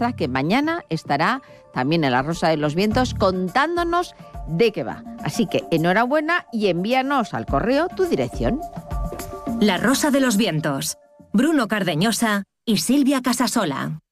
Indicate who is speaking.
Speaker 1: Extra, que mañana estará también en La Rosa de los Vientos contándonos de qué va. Así que enhorabuena y envíanos al correo tu dirección.
Speaker 2: La Rosa de los Vientos. Bruno Cardeñosa y Silvia Casasola.